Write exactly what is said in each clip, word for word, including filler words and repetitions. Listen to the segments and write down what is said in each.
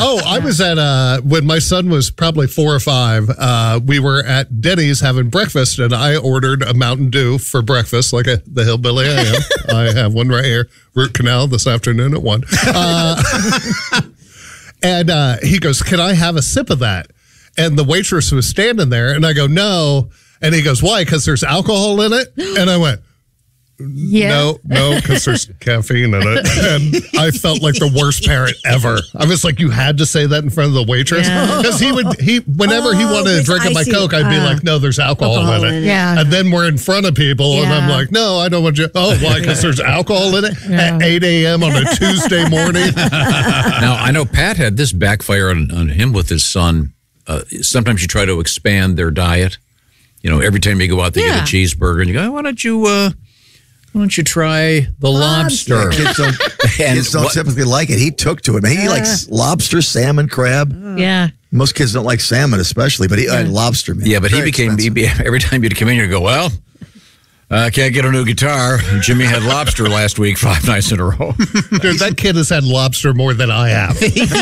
Oh, I was at, uh, when my son was probably four or five, uh, we were at Denny's having breakfast, and I ordered a Mountain Dew for breakfast, like a, the hillbilly I am. I have one right here, root canal this afternoon at one. Uh, and uh, he goes, can I have a sip of that? And the waitress was standing there, and I go, no. And he goes, why? Because there's alcohol in it? And I went, yeah. no, no, because there's caffeine in it. And I felt like the worst parent ever. I was like, you had to say that in front of the waitress? Because yeah. he would, he whenever oh, he wanted to drink of my Coke, I'd be uh, like, no, there's alcohol, alcohol in it. Yeah. And then we're in front of people, yeah. and I'm like, no, I don't want you. Oh, why? Because there's alcohol in it yeah. at eight a.m. on a Tuesday morning? Now, I know Pat had this backfire on, on him with his son. Uh, sometimes you try to expand their diet. You know, every time you go out to yeah. get a cheeseburger, and you go, why don't you, uh, why don't you try the lobster? lobster. Kids don't, kids don't typically like it. He took to it. Man, he uh, likes lobster, salmon, crab. Yeah. Most kids don't like salmon, especially, but he yeah. uh, lobster, man. Yeah, but Very he became, he be, every time you'd come in, you'd go, well, I uh, can't get a new guitar. Jimmy had lobster last week, five nights in a row. Dude, that kid has had lobster more than I have.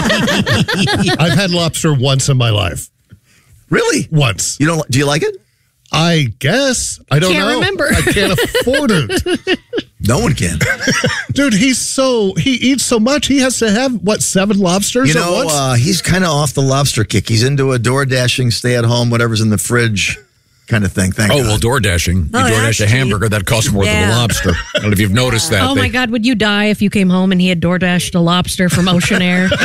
I've had lobster once in my life. Really? Once. You don't? Do you like it? I guess. I don't can't know. remember. I can't afford it. No one can. Dude, he's so, he eats so much, he has to have, what, seven lobsters you know, at once? Uh, he's kind of off the lobster kick. He's into a door dashing, stay at home, whatever's in the fridge kind of thing. Thank oh, God. well, door dashing. Oh, you door dash a hamburger, that costs more yeah. than a lobster. I don't know if you've noticed that. Oh, they, my God. Would you die if you came home and he had door dashed a lobster from Ocean Air? What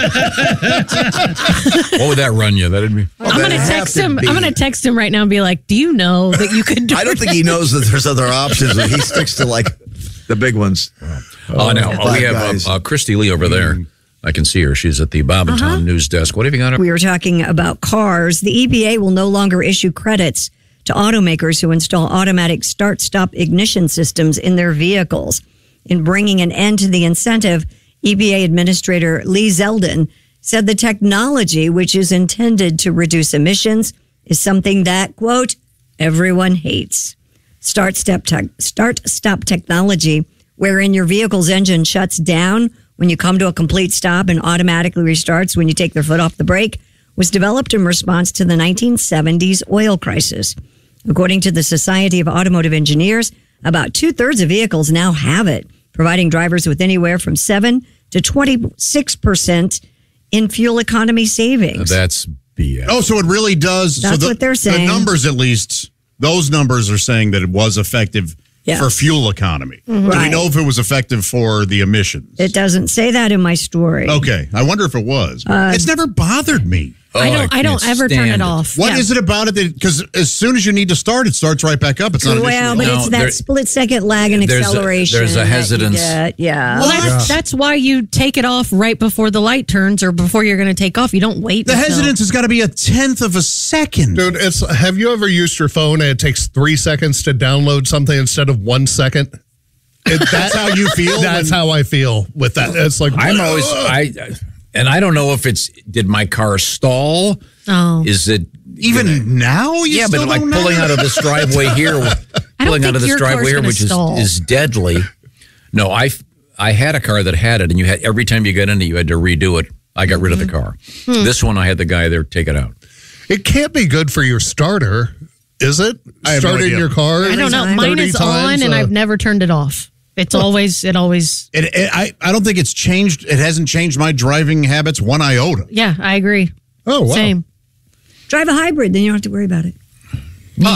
would that run you? That'd be. Oh, I'm going to text him. Be. I'm going to text him right now and be like, do you know that you could do I don't think he knows that there's other options. He sticks to, like, the big ones. Oh, oh no. Oh, we have uh, uh, Christy Lee over there. I can see her. She's at the Bob and Tom uh-huh. news desk. What have you got? We were talking about cars. The E P A will no longer issue credits to automakers who install automatic start-stop ignition systems in their vehicles. In bringing an end to the incentive, E P A Administrator Lee Zeldin said the technology, which is intended to reduce emissions, is something that, quote, everyone hates. Start-stop te- start-stop technology, wherein your vehicle's engine shuts down when you come to a complete stop and automatically restarts when you take their foot off the brake, was developed in response to the nineteen seventies oil crisis. According to the Society of Automotive Engineers, about two-thirds of vehicles now have it, providing drivers with anywhere from seven to twenty-six percent in fuel economy savings. That's B S. Oh, so it really does. That's so the, what they're saying. The numbers, at least, those numbers are saying that it was effective yes. for fuel economy. Mm-hmm. Do right. we know if it was effective for the emissions? It doesn't say that in my story. Okay. I wonder if it was. Uh, it's never bothered me. Oh, I don't. I, I don't ever turn it, it off. What yeah. is it about it? Because as soon as you need to start, it starts right back up. It's not. Well, an but issue. it's No, that there, split second lag and there's acceleration. A, there's a hesitance. Yeah. Well, that's, that's why you take it off right before the light turns or before you're going to take off. You don't wait. The until... hesitance has got to be a tenth of a second. Dude, it's. Have you ever used your phone and it takes three seconds to download something instead of one second? It, that's how you feel? That's when... how I feel with that. It's like I'm always I, and I don't know if it's did my car stall? Oh, is it even gonna, now? You yeah, still but like don't pulling know? out of this driveway here, pulling out of this driveway here, which is, is deadly. No, I I had a car that had it, and you had every time you got in it, you had to redo it. I got rid of the car. Hmm. This one, I had the guy there take it out. It can't be good for your starter, is it? Starting no your car. I don't know. Mine is times, on, and uh, I've never turned it off. It's always, it always. It, it, I, I don't think it's changed. It hasn't changed my driving habits one iota. Yeah, I agree. Oh, wow. Same. Drive a hybrid, then you don't have to worry about it. Huh.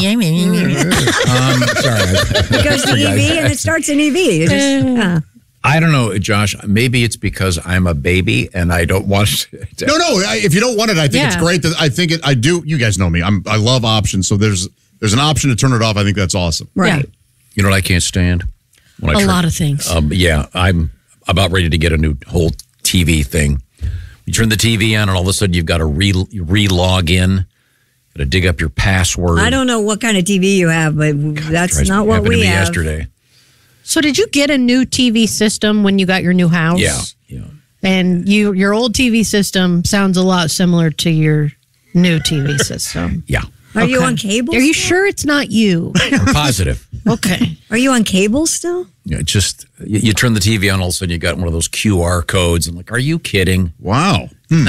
um, sorry. It goes to E V and it starts in E V. It just, uh. I don't know, Josh. Maybe it's because I'm a baby and I don't want to. No, no. I, if you don't want it, I think Yeah. it's great. That I think it. I do. You guys know me. I'm. I love options. So there's there's an option to turn it off. I think that's awesome. Right. Yeah. You know what I can't stand? When I A turn- lot of things. Um, yeah, I'm about ready to get a new whole T V thing. You turn the T V on, and all of a sudden you've got to re re-log in. Got to dig up your password. I don't know what kind of T V you have, but that's Drives- not what happened we to me have. yesterday. So did you get a new T V system when you got your new house? Yeah, yeah. And you, your old T V system sounds a lot similar to your new T V system. Yeah. Are you Okay. on cable? Are you still? sure it's not you? I'm positive. Okay. Are you on cable still? Yeah, it's just you, you turn the T V on, all of a sudden you got one of those Q R codes, and like, are you kidding? Wow.